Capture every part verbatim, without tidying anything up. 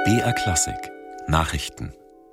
B R Klassik Nachrichten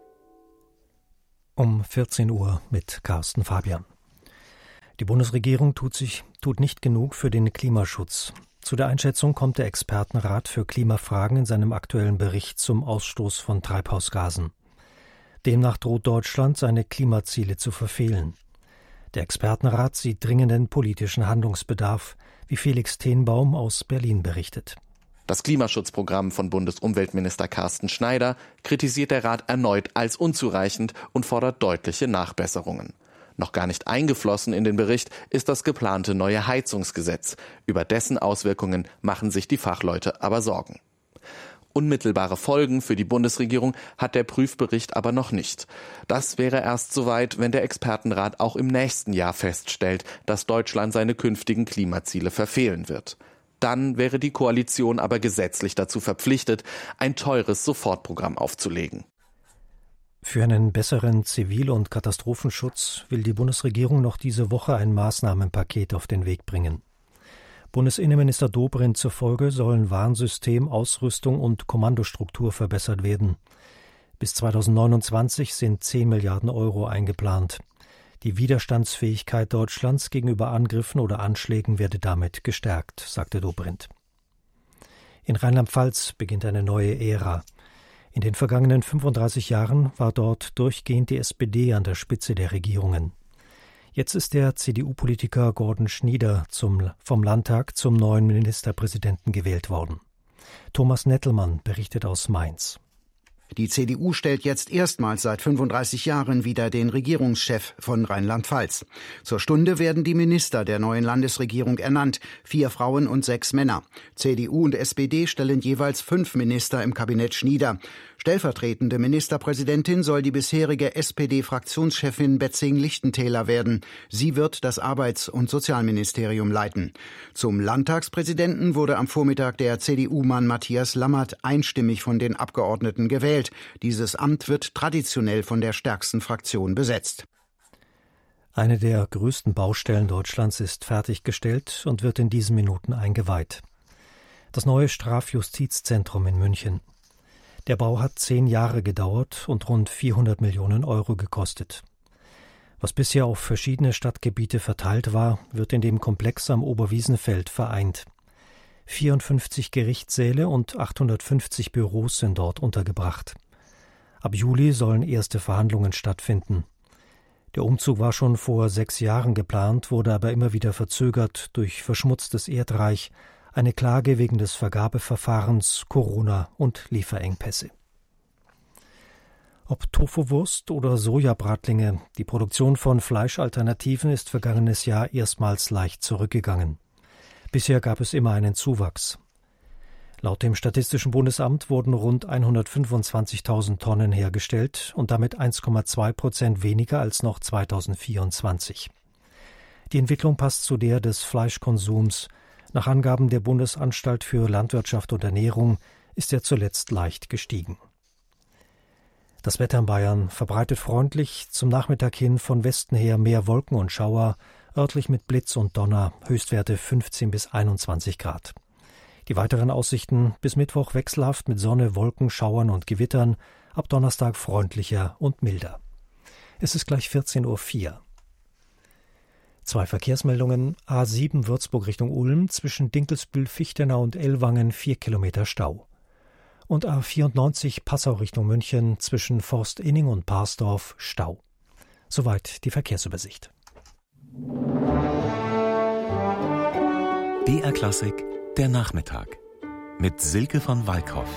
um vierzehn Uhr mit Carsten Fabian. Die Bundesregierung tut sich tut nicht genug für den Klimaschutz. Zu der Einschätzung kommt der Expertenrat für Klimafragen in seinem aktuellen Bericht zum Ausstoß von Treibhausgasen. Demnach droht Deutschland, seine Klimaziele zu verfehlen. Der Expertenrat sieht dringenden politischen Handlungsbedarf, wie Felix Tenbaum aus Berlin berichtet. Das Klimaschutzprogramm von Bundesumweltminister Carsten Schneider kritisiert der Rat erneut als unzureichend und fordert deutliche Nachbesserungen. Noch gar nicht eingeflossen in den Bericht ist das geplante neue Heizungsgesetz. Über dessen Auswirkungen machen sich die Fachleute aber Sorgen. Unmittelbare Folgen für die Bundesregierung hat der Prüfbericht aber noch nicht. Das wäre erst soweit, wenn der Expertenrat auch im nächsten Jahr feststellt, dass Deutschland seine künftigen Klimaziele verfehlen wird. Dann wäre die Koalition aber gesetzlich dazu verpflichtet, ein teures Sofortprogramm aufzulegen. Für einen besseren Zivil- und Katastrophenschutz will die Bundesregierung noch diese Woche ein Maßnahmenpaket auf den Weg bringen. Bundesinnenminister Dobrindt zufolge sollen Warnsystem, Ausrüstung und Kommandostruktur verbessert werden. Bis zweitausendneunundzwanzig sind zehn Milliarden Euro eingeplant. Die Widerstandsfähigkeit Deutschlands gegenüber Angriffen oder Anschlägen werde damit gestärkt, sagte Dobrindt. In Rheinland-Pfalz beginnt eine neue Ära. In den vergangenen fünfunddreißig Jahren war dort durchgehend die S P D an der Spitze der Regierungen. Jetzt ist der C D U-Politiker Gordon Schnieder zum, vom Landtag zum neuen Ministerpräsidenten gewählt worden. Thomas Nettelmann berichtet aus Mainz. Die C D U stellt jetzt erstmals seit fünfunddreißig Jahren wieder den Regierungschef von Rheinland-Pfalz. Zur Stunde werden die Minister der neuen Landesregierung ernannt, vier Frauen und sechs Männer. C D U und S P D stellen jeweils fünf Minister im Kabinett Schnieder. Stellvertretende Ministerpräsidentin soll die bisherige S P D-Fraktionschefin Betzing-Lichtentäler werden. Sie wird das Arbeits- und Sozialministerium leiten. Zum Landtagspräsidenten wurde am Vormittag der C D U-Mann Matthias Lammert einstimmig von den Abgeordneten gewählt. Dieses Amt wird traditionell von der stärksten Fraktion besetzt. Eine der größten Baustellen Deutschlands ist fertiggestellt und wird in diesen Minuten eingeweiht. Das neue Strafjustizzentrum in München. Der Bau hat zehn Jahre gedauert und rund vierhundert Millionen Euro gekostet. Was bisher auf verschiedene Stadtgebiete verteilt war, wird in dem Komplex am Oberwiesenfeld vereint. vierundfünfzig Gerichtssäle und achthundertfünfzig Büros sind dort untergebracht. Ab Juli sollen erste Verhandlungen stattfinden. Der Umzug war schon vor sechs Jahren geplant, wurde aber immer wieder verzögert durch verschmutztes Erdreich, eine Klage wegen des Vergabeverfahrens, Corona und Lieferengpässe. Ob Tofuwurst oder Sojabratlinge, die Produktion von Fleischalternativen ist vergangenes Jahr erstmals leicht zurückgegangen. Bisher gab es immer einen Zuwachs. Laut dem Statistischen Bundesamt wurden rund hundertfünfundzwanzigtausend Tonnen hergestellt und damit eins Komma zwei Prozent weniger als noch zweitausendvierundzwanzig. Die Entwicklung passt zu der des Fleischkonsums. Nach Angaben der Bundesanstalt für Landwirtschaft und Ernährung ist er zuletzt leicht gestiegen. Das Wetter in Bayern verbreitet freundlich, zum Nachmittag hin von Westen her mehr Wolken und Schauer, örtlich mit Blitz und Donner, Höchstwerte fünfzehn bis einundzwanzig Grad. Die weiteren Aussichten bis Mittwoch wechselhaft mit Sonne, Wolken, Schauern und Gewittern, ab Donnerstag freundlicher und milder. Es ist gleich vierzehn Uhr vier. Zwei Verkehrsmeldungen: A sieben Würzburg Richtung Ulm, zwischen Dinkelsbühl, Fichtenau und Ellwangen vier Kilometer Stau. Und A vierundneunzig Passau Richtung München, zwischen Forstinning und Parsdorf Stau. Soweit die Verkehrsübersicht. B R Klassik, der Nachmittag mit Silke von Walkhoff.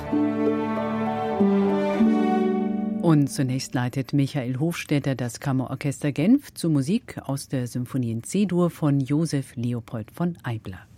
Und zunächst leitet Michael Hofstetter das Kammerorchester Genf zu Musik aus der Symphonie in C-Dur von Josef Leopold von Eibler.